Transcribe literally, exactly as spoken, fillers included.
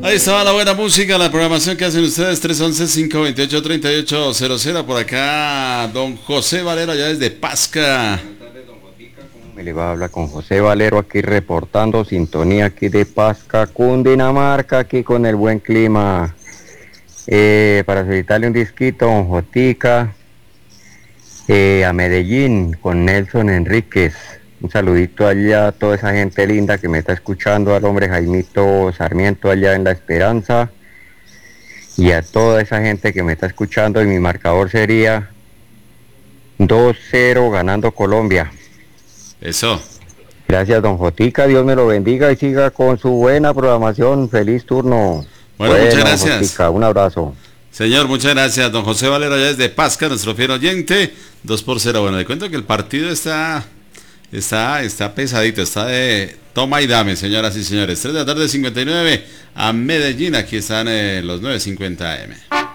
Ahí estaba la buena música, la programación que hacen ustedes, tres once, cinco veintiocho, treinta y ocho cero cero. Por acá, don José Valero, allá desde Pasca. Me le va a hablar con José Valero aquí reportando sintonía aquí de Pasca, Cundinamarca, aquí con el buen clima. Eh, para solicitarle un disquito, don Jotica, eh, a Medellín con Nelson Enríquez. Un saludito allá a toda esa gente linda que me está escuchando, al hombre Jaimito Sarmiento allá en La Esperanza, y a toda esa gente que me está escuchando, y mi marcador sería dos cero ganando Colombia. Eso. Gracias, don Jotica, Dios me lo bendiga y siga con su buena programación. Feliz turno. Bueno, bueno muchas gracias. Jotica, un abrazo. Señor, muchas gracias. Don José Valero, allá desde Pasca, nuestro fiel oyente. dos por cero. Bueno, le cuento que el partido está, está, está pesadito, está de toma y dame, señoras y señores. tres de la tarde, cincuenta y nueve, a Medellín. Aquí están eh, los nueve cincuenta A M.